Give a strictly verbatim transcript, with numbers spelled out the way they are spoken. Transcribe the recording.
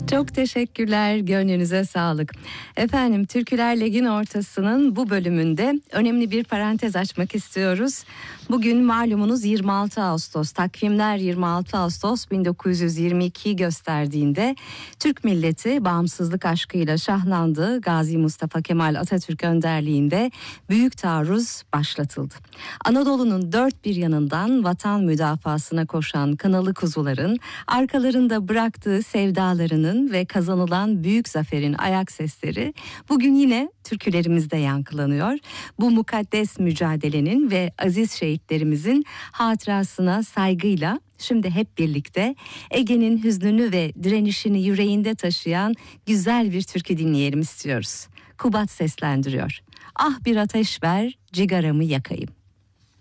Çok teşekkürler, gönlünüze sağlık. Efendim, Türküler Leg'in ortasının bu bölümünde önemli bir parantez açmak istiyoruz. Bugün malumunuz yirmi altı Ağustos, takvimler yirmi altı Ağustos bin dokuz yüz yirmi ikiyi gösterdiğinde Türk milleti bağımsızlık aşkıyla şahlandı. Gazi Mustafa Kemal Atatürk önderliğinde büyük taarruz başlatıldı. Anadolu'nun dört bir yanından vatan müdafasına koşan kınalı kuzuların arkalarında bıraktığı sevdalarının ve kazanılan büyük zaferin ayak sesleri bugün yine türkülerimizde yankılanıyor. Bu mukaddes mücadelenin ve aziz şehitlerimizin hatırasına saygıyla şimdi hep birlikte Ege'nin hüznünü ve direnişini yüreğinde taşıyan güzel bir türkü dinleyelim istiyoruz. Kubat seslendiriyor. Ah bir ateş ver, cigaramı yakayım.